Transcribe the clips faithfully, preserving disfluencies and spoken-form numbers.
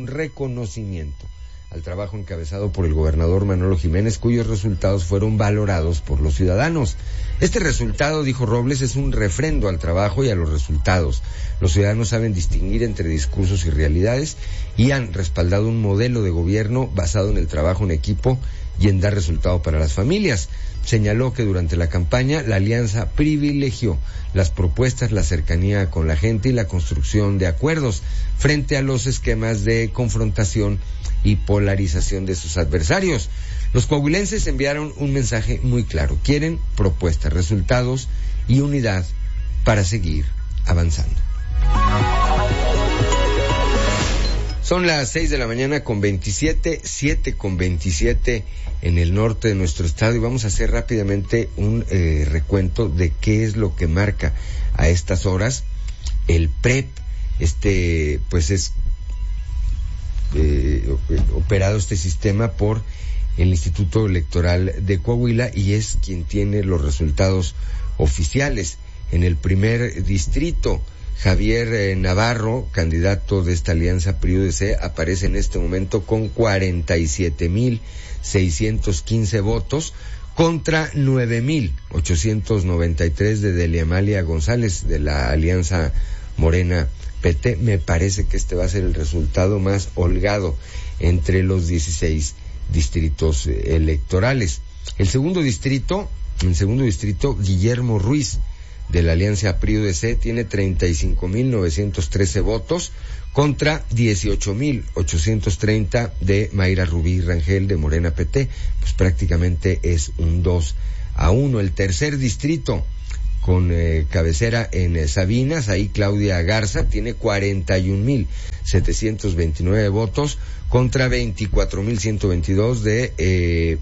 reconocimiento al trabajo encabezado por el gobernador Manolo Jiménez, cuyos resultados fueron valorados por los ciudadanos. Este resultado, dijo Robles, es un refrendo al trabajo y a los resultados. Los ciudadanos saben distinguir entre discursos y realidades y han respaldado un modelo de gobierno basado en el trabajo en equipo y en dar resultado para las familias. Señaló que durante la campaña la alianza privilegió las propuestas, la cercanía con la gente y la construcción de acuerdos frente a los esquemas de confrontación y polarización de sus adversarios. Los coahuilenses enviaron un mensaje muy claro: quieren propuestas, resultados y unidad para seguir avanzando. Son las seis de la mañana con veintisiete, siete con veintisiete en el norte de nuestro estado, y vamos a hacer rápidamente un eh, recuento de qué es lo que marca a estas horas el P R E P. Este, pues es eh, operado este sistema por el Instituto Electoral de Coahuila y es quien tiene los resultados oficiales. En el primer distrito, Javier eh, Navarro, candidato de esta alianza P R I U D C, aparece en este momento con cuarenta y siete mil seiscientos quince votos contra nueve mil ochocientos noventa y tres de Delia Amalia González de la alianza Morena P T. Me parece que este va a ser el resultado más holgado entre los dieciséis distritos electorales. El segundo distrito, el segundo distrito, Guillermo Ruiz, de la alianza P R I U D C, tiene treinta y cinco mil novecientos trece votos contra dieciocho mil ochocientos treinta de Mayra Rubí Rangel de Morena P T. Pues prácticamente es un dos a uno. El tercer distrito, con eh, cabecera en eh, Sabinas, ahí Claudia Garza tiene cuarenta y un mil setecientos veintinueve votos contra veinticuatro mil ciento veintidós de eh,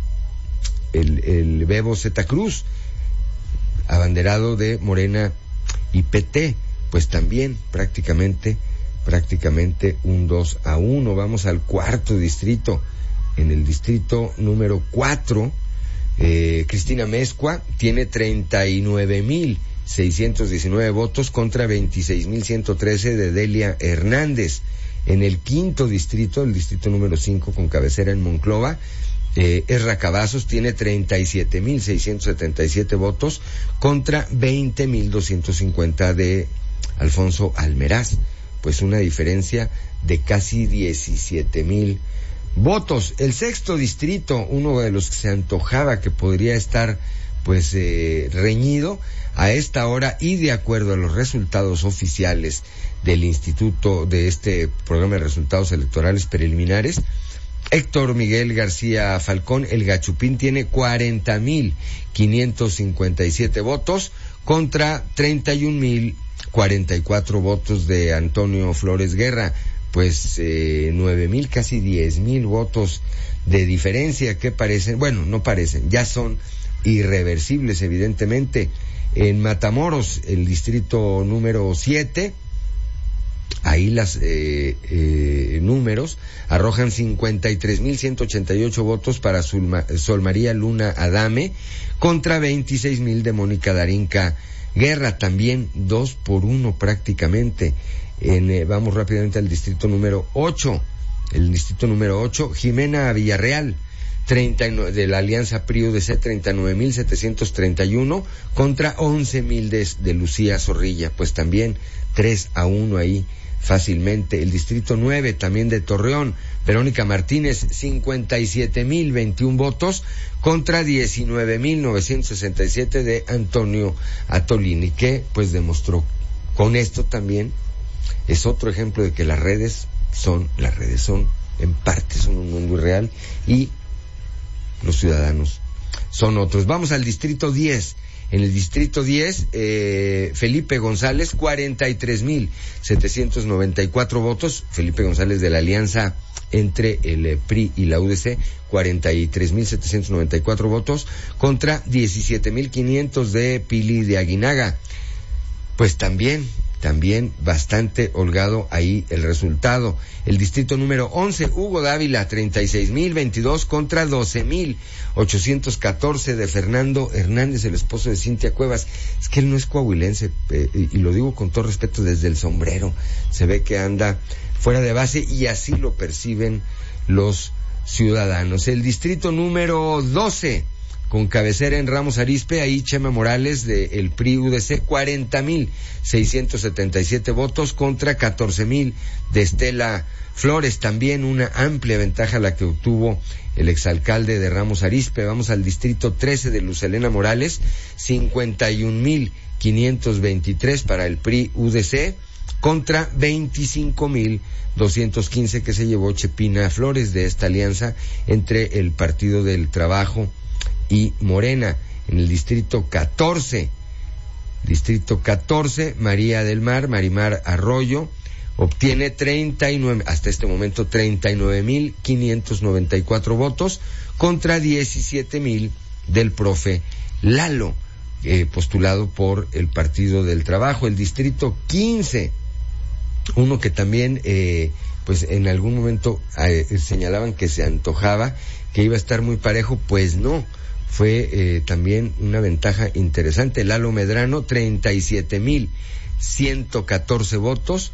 el, el Bebo Zeta Cruz, abanderado de Morena y P T. Pues también prácticamente prácticamente un dos a uno. Vamos al cuarto distrito. En el distrito número cuatro, eh, Cristina Mezcua tiene treinta y nueve mil seiscientos diecinueve votos contra veintiséis mil ciento trece de Delia Hernández. En el quinto distrito, el distrito número cinco, con cabecera en Monclova, eh, Ezra Cavazos tiene treinta y siete mil seiscientos setenta y siete votos contra veinte mil doscientos cincuenta de Alfonso Almeraz. Pues una diferencia de casi diecisiete mil votos. El sexto distrito, uno de los que se antojaba que podría estar pues eh, reñido a esta hora y de acuerdo a los resultados oficiales del instituto de este programa de resultados electorales preliminares, Héctor Miguel García Falcón, el Gachupín, tiene cuarenta mil quinientos cincuenta y siete votos contra treinta y un mil cuarenta y cuatro votos de Antonio Flores Guerra. Pues eh, nueve mil, casi diez mil votos de diferencia que parecen, bueno, no parecen, ya son irreversibles evidentemente. En Matamoros, el distrito número siete, ahí las eh, eh, números arrojan cincuenta y tres mil ciento ochenta y ocho votos para Zulma, Sol María Luna Adame contra veintiséis mil de Mónica Darinka Guerra. También dos por uno prácticamente. En, eh, vamos rápidamente al distrito número ocho. El distrito número ocho, Jimena Villarreal, treinta y nueve, de la alianza P R I U D C, treinta y nueve mil setecientos treinta y uno contra once mil de, de Lucía Zorrilla. Pues también tres a uno ahí fácilmente. El distrito nueve, también de Torreón, Verónica Martínez, cincuenta y siete mil veintiún votos contra diecinueve mil novecientos sesenta y siete de Antonio Atolini, que pues demostró con esto también. Es otro ejemplo de que las redes son, las redes son, en parte son un mundo irreal y los ciudadanos son otros. Vamos al distrito diez. En el distrito diez, eh, Felipe González, cuarenta y tres mil setecientos noventa y cuatro votos. Felipe González de la alianza entre el eh, P R I y la U D C, cuarenta y tres mil setecientos noventa y cuatro votos contra diecisiete mil quinientos de Pili de Aguinaga. Pues también también bastante holgado ahí el resultado. El distrito número once, Hugo Dávila, treinta y seis mil veintidós contra doce mil ochocientos catorce de Fernando Hernández, el esposo de Cintia Cuevas. Es que él no es coahuilense, eh, y lo digo con todo respeto desde el sombrero. Se ve que anda fuera de base y así lo perciben los ciudadanos. El distrito número doce, con cabecera en Ramos Arizpe, ahí Chema Morales de el P R I U D C, cuarenta mil seiscientos setenta y siete votos contra catorce mil de Estela Flores. También una amplia ventaja la que obtuvo el exalcalde de Ramos Arizpe. Vamos al distrito trece de Luz Helena Morales, cincuenta y un mil quinientos veintitrés para el P R I U D C contra veinticinco mil doscientos quince que se llevó Chepina Flores de esta alianza entre el Partido del Trabajo y Morena. En el distrito catorce, distrito catorce, María del Mar, Marimar Arroyo, obtiene treinta y nueve, hasta este momento treinta y nueve mil quinientos noventa y cuatro votos contra diecisiete mil del profe Lalo, eh, postulado por el Partido del Trabajo. El distrito quince, uno que también eh, pues en algún momento eh, señalaban que se antojaba que iba a estar muy parejo, pues no. Fue eh, también una ventaja interesante. Lalo Medrano, treinta y siete mil ciento catorce votos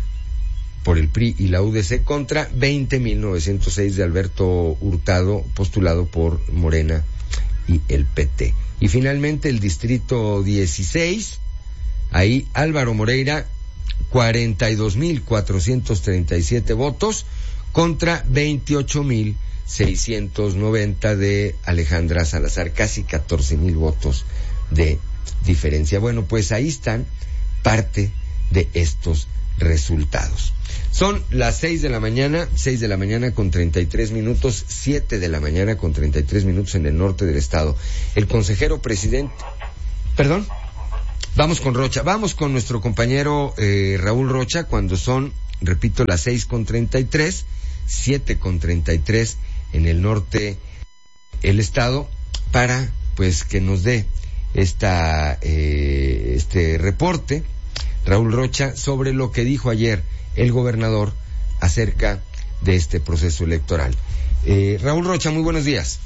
por el P R I y la U D C contra veinte mil novecientos seis de Alberto Hurtado, postulado por Morena y el P T. Y finalmente el distrito dieciséis, ahí Álvaro Moreira, cuarenta y dos mil cuatrocientos treinta y siete votos contra veintiocho mil seiscientos noventa de Alejandra Salazar, casi catorce mil votos de diferencia. Bueno, pues ahí están parte de estos resultados. Son las seis de la mañana, seis de la mañana con treinta y tres minutos, siete de la mañana con treinta y tres minutos en el norte del estado. El consejero presidente, perdón, vamos con Rocha, vamos con nuestro compañero eh, Raúl Rocha cuando son, repito, las seis con treinta y tres, siete con treinta y tres en el norte el estado, para pues que nos dé esta eh, este reporte Raúl Rocha sobre lo que dijo ayer el gobernador acerca de este proceso electoral. Eh, Raúl Rocha, muy buenos días.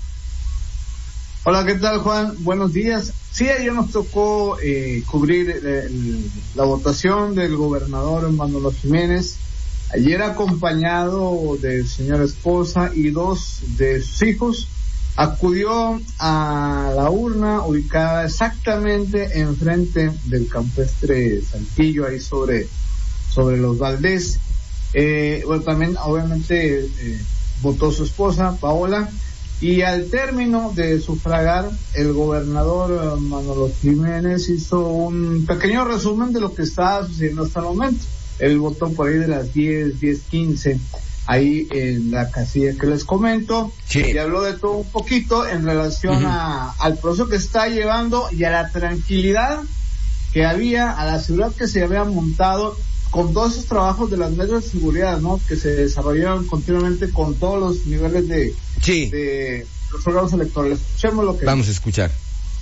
Hola, ¿qué tal, Juan? Buenos días. Sí, ayer nos tocó eh, cubrir el, la votación del gobernador Manolo Jiménez. Ayer acompañado de su señora esposa y dos de sus hijos, acudió a la urna ubicada exactamente enfrente del campestre Saltillo, ahí sobre, sobre los Valdés. Eh, bueno, también obviamente eh, votó su esposa, Paola, y al término de sufragar, el gobernador Manolo Jiménez hizo un pequeño resumen de lo que está sucediendo hasta el momento. Él votó por ahí de las diez, diez quince, ahí en la casilla que les comento, sí. Y habló de todo un poquito en relación uh-huh. a, al proceso que está llevando y a la tranquilidad que había, a la seguridad que se había montado con todos esos trabajos de las medidas de seguridad, ¿no? Que se desarrollaron continuamente con todos los niveles de, sí. de los órganos electorales. Escuchemos lo que... Vamos a escuchar.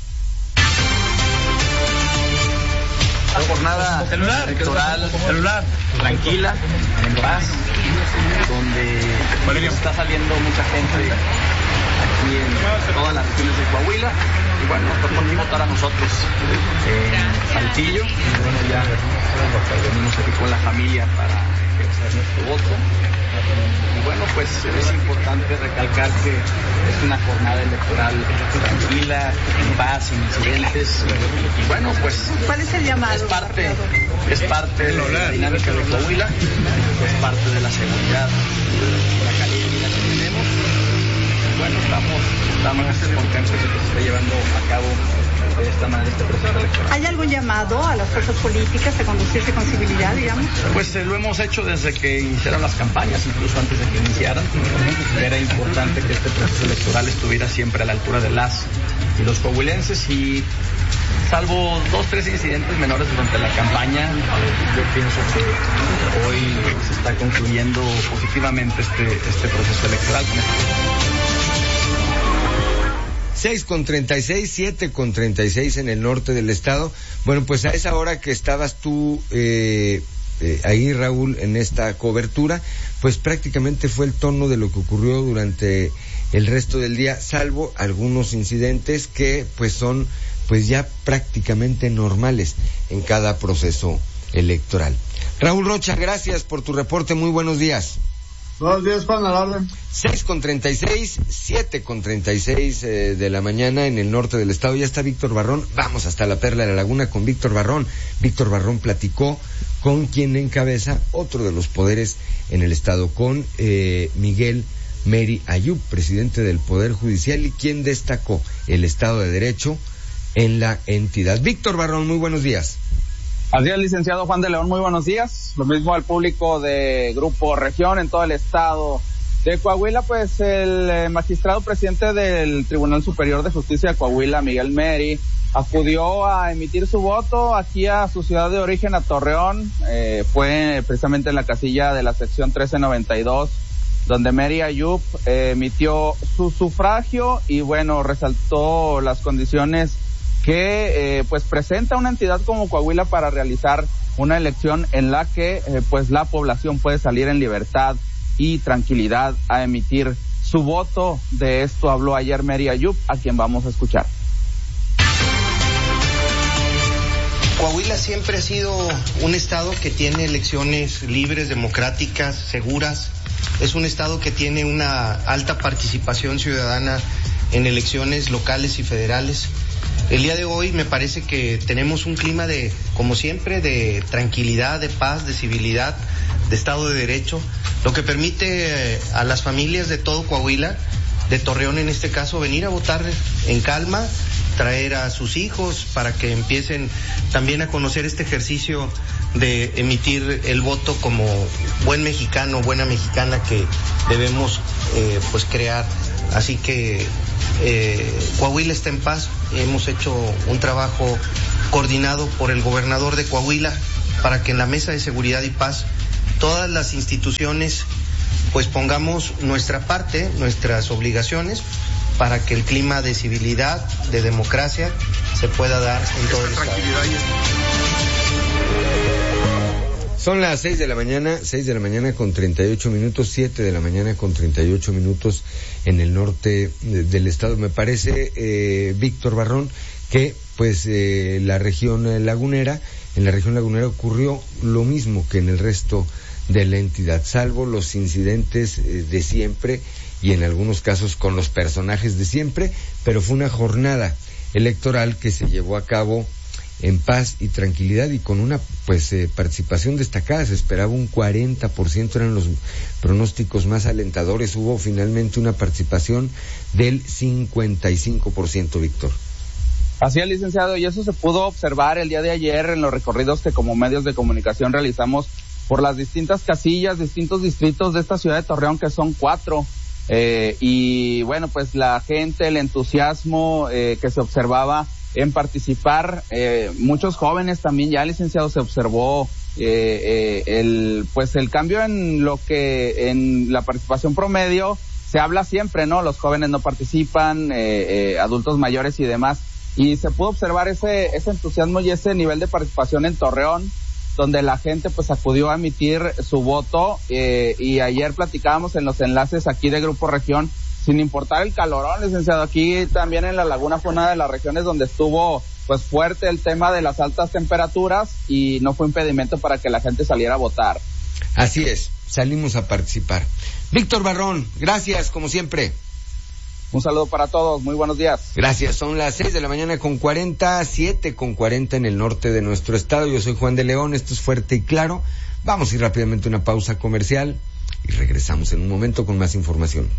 Jornada celular, electoral celular, tranquila, en paz, donde está saliendo mucha gente aquí en todas las regiones de Coahuila, y bueno, nos tocó votar a nosotros en Saltillo, y bueno, ya venimos aquí con la familia para ejercer nuestro voto. Y bueno, pues es importante recalcar que es una jornada electoral tranquila, en paz, sin incidentes. Y bueno, pues ¿cuál es el llamado? Es parte, es parte de la dinámica de Coahuila, es parte de la seguridad, de la calidad de vida que tenemos. Y bueno, estamos, estamos contentos de que se esté llevando a cabo de esta manera este proceso electoral. ¿Hay algún llamado a las fuerzas políticas a conducirse con civilidad, digamos? Pues eh, lo hemos hecho desde que iniciaron las campañas, incluso antes de que iniciaran. Era importante que este proceso electoral estuviera siempre a la altura de las y los coahuilenses, y salvo dos, tres incidentes menores durante la campaña, yo pienso que hoy se está concluyendo positivamente este, este proceso electoral. seis con treinta y seis, siete con treinta y seis en el norte del estado. Bueno, pues a esa hora que estabas tú eh, eh, ahí, Raúl, en esta cobertura, pues prácticamente fue el tono de lo que ocurrió durante el resto del día, salvo algunos incidentes que pues son pues ya prácticamente normales en cada proceso electoral. Raúl Rocha, gracias por tu reporte, muy buenos días. Buenos días, Juan, a la orden. seis con treinta y seis, siete con treinta y seis eh, de la mañana en el norte del estado. Ya está Víctor Barrón. Vamos hasta la Perla de la Laguna con Víctor Barrón. Víctor Barrón platicó con quien encabeza otro de los poderes en el estado, con eh, Miguel Meri Ayub, presidente del Poder Judicial, y quien destacó el Estado de Derecho en la entidad. Víctor Barrón, muy buenos días. Así es, licenciado Juan de León, muy buenos días. Lo mismo al público de Grupo Región en todo el estado de Coahuila. Pues el eh, magistrado presidente del Tribunal Superior de Justicia de Coahuila, Miguel Meri, acudió a emitir su voto aquí a su ciudad de origen, a Torreón. Eh, fue precisamente en la casilla de la sección trece noventa y dos, donde Meri Ayub eh, emitió su sufragio y bueno, resaltó las condiciones que eh, pues presenta una entidad como Coahuila para realizar una elección en la que eh, pues la población puede salir en libertad y tranquilidad a emitir su voto. De esto habló ayer Meri Ayub, a quien vamos a escuchar. Coahuila siempre ha sido un estado que tiene elecciones libres, democráticas, seguras. Es un estado que tiene una alta participación ciudadana en elecciones locales y federales. El día de hoy me parece que tenemos un clima de, como siempre, de tranquilidad, de paz, de civilidad, de Estado de Derecho, lo que permite a las familias de todo Coahuila, de Torreón en este caso, venir a votar en calma, traer a sus hijos para que empiecen también a conocer este ejercicio de emitir el voto como buen mexicano, buena mexicana que debemos eh, pues crear. Así que eh, Coahuila está en paz. Hemos hecho un trabajo coordinado por el gobernador de Coahuila para que en la Mesa de Seguridad y Paz todas las instituciones pues pongamos nuestra parte, nuestras obligaciones, para que el clima de civilidad, de democracia, se pueda dar en todo el estado. Son las seis de la mañana, seis de la mañana con treinta y ocho minutos, siete de la mañana con treinta y ocho minutos en el norte de, del estado. Me parece, eh, Víctor Barrón, que pues eh, la región lagunera, en la región lagunera ocurrió lo mismo que en el resto de la entidad, salvo los incidentes eh, de siempre y en algunos casos con los personajes de siempre, pero fue una jornada electoral que se llevó a cabo en paz y tranquilidad y con una pues eh, participación destacada. Se esperaba un cuarenta por ciento, eran los pronósticos más alentadores. Hubo finalmente una participación del cincuenta y cinco por ciento, Víctor. Así es, licenciado, y eso se pudo observar el día de ayer en los recorridos que como medios de comunicación realizamos por las distintas casillas, distintos distritos de esta ciudad de Torreón, que son cuatro. Eh, y bueno, pues la gente, el entusiasmo eh, que se observaba en participar, eh, muchos jóvenes también ya, licenciado, se observó eh, eh, el pues el cambio en lo que en la participación promedio se habla siempre, ¿no? Los jóvenes no participan, eh, eh, adultos mayores y demás, y se pudo observar ese ese entusiasmo y ese nivel de participación en Torreón, donde la gente pues acudió a emitir su voto, eh, y ayer platicábamos en los enlaces aquí de Grupo Región, sin importar el calorón, licenciado, aquí también en la Laguna fue una de las regiones donde estuvo pues fuerte el tema de las altas temperaturas y no fue impedimento para que la gente saliera a votar. Así es, salimos a participar. Víctor Barrón, gracias como siempre. Un saludo para todos, muy buenos días. Gracias, son las seis de la mañana con cuarenta, siete con cuarenta en el norte de nuestro estado. Yo soy Juan de León, esto es Fuerte y Claro. Vamos a ir rápidamente a una pausa comercial y regresamos en un momento con más información.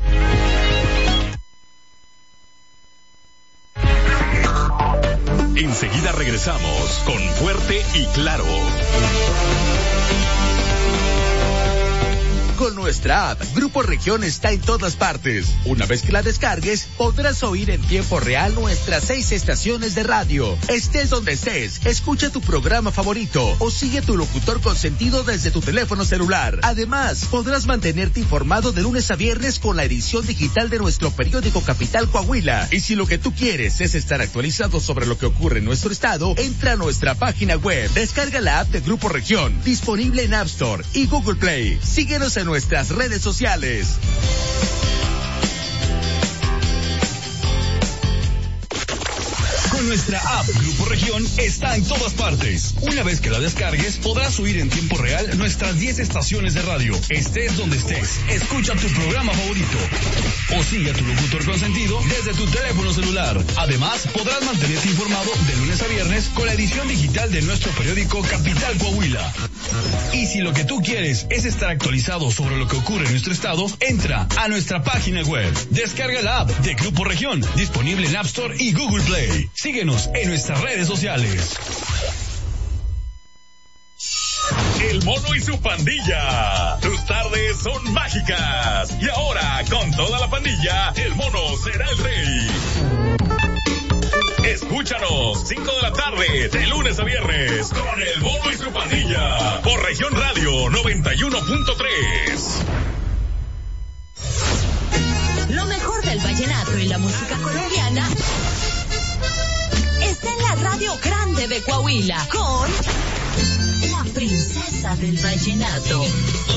Enseguida regresamos con Fuerte y Claro. Con nuestra app, Grupo Región está en todas partes. Una vez que la descargues, podrás oír en tiempo real nuestras seis estaciones de radio. Estés donde estés, escucha tu programa favorito o sigue a tu locutor consentido desde tu teléfono celular. Además, podrás mantenerte informado de lunes a viernes con la edición digital de nuestro periódico Capital Coahuila. Y si lo que tú quieres es estar actualizado sobre lo que ocurre en nuestro estado, entra a nuestra página web. Descarga la app de Grupo Región, disponible en App Store y Google Play. Síguenos en nuestras redes sociales. Con nuestra app Grupo Región está en todas partes. Una vez que la descargues, podrás oír en tiempo real nuestras diez estaciones de radio. Estés donde estés, escucha tu programa favorito o sigue a tu locutor consentido desde tu teléfono celular. Además, podrás mantenerte informado de lunes a viernes con la edición digital de nuestro periódico Capital Coahuila. Y si lo que tú quieres es estar actualizado sobre lo que ocurre en nuestro estado, entra a nuestra página web. Descarga la app de Grupo Región, disponible en App Store y Google Play. Síguenos en nuestras redes sociales. El Mono y su pandilla. Tus tardes son mágicas. Y ahora, con toda la pandilla, el Mono será el rey. Escúchanos, cinco de la tarde, de lunes a viernes, con el Mono y su pandilla. Por Región Radio noventa y uno punto tres. Lo mejor del vallenato y la música colombiana está en la Radio Grande de Coahuila con la princesa del vallenato,